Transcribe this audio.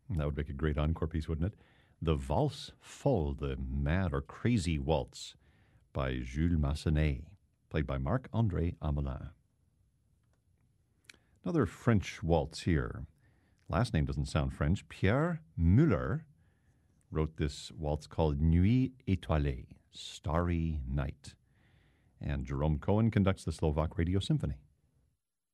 That would make a great encore piece, wouldn't it? The Valse Folle, the Mad or Crazy Waltz by Jules Massenet, played by Marc-André Amelin. Another French waltz here. Last name doesn't sound French. Pierre Muller wrote this waltz called Nuit Étoilée, Starry Night. And Jerome Cohen conducts the Slovak Radio Symphony.